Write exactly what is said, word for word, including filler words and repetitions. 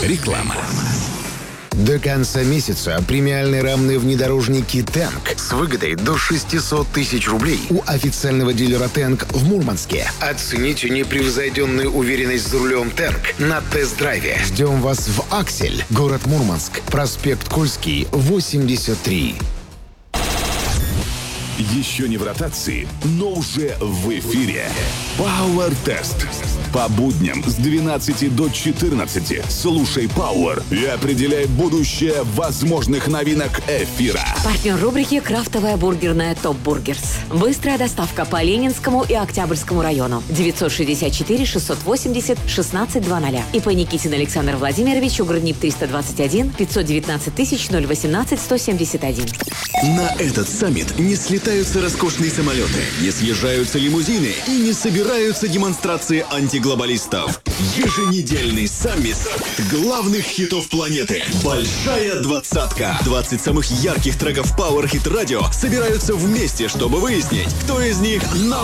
Реклама. До конца месяца премиальные рамные внедорожники «Тэнк» с выгодой до шестьсот тысяч рублей у официального дилера «Тэнк» в Мурманске. Оцените непревзойденную уверенность за рулем «Тэнк» на тест-драйве. Ждем вас в «Аксель», город Мурманск, проспект Кольский, восемьдесят три. Еще не в ротации, но уже в эфире. Power Test. По будням с двенадцати до четырнадцати слушай Power и определяй будущее возможных новинок эфира. Партнер рубрики «Крафтовая бургерная Топ Бургерс». Быстрая доставка по Ленинскому и Октябрьскому району. девятьсот шестьдесят четыре шестьсот восемьдесят шестнадцать двадцать. И по Никитин Александр Владимирович, Угроднип триста двадцать один, пятьсот девятнадцать тысяч ноль восемнадцать сто семьдесят один. На этот саммит не слетаются роскошные самолеты, не съезжаются лимузины и не собираются демонстрации антиглобалистов. Еженедельный саммит главных хитов планеты. Большая двадцатка. двадцать самых ярких треков Power Hit Radio собираются вместе, чтобы выяснить, кто из них на